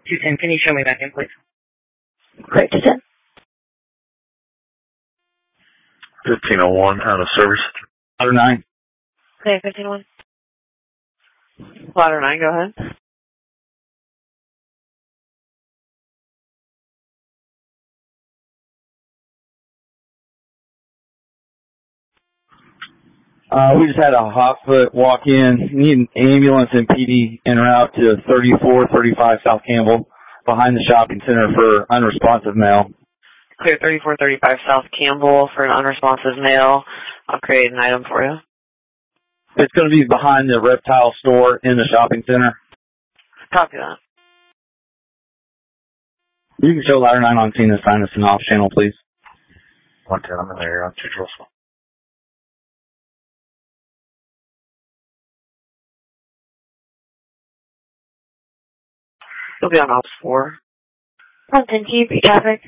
210, can you show me back in, please? Correct, 210. 1501, out of service. Ladder 9. Okay, 1501. Ladder 9, go ahead. We just had a hot foot walk in. Need an ambulance and PD en route to 3435 South Campbell behind the shopping center for unresponsive male. Clear 3435 South Campbell for an unresponsive male. I'll create an item for you. It's going to be behind the reptile store in the shopping center. Copy that. You can show ladder 9 on scene and sign us an off channel, please. 110, I'm in there on 212. You'll be on Ops 4. 110, can you repeat traffic?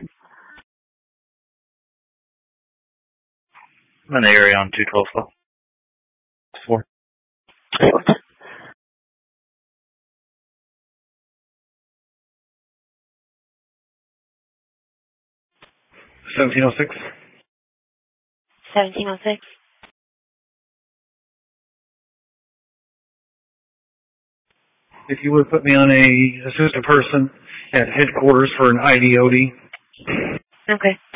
I'm in the area on 212. 4. Okay, 110. 1706. 1706. If you would put me on a assistant person at headquarters for an IDOD. Okay.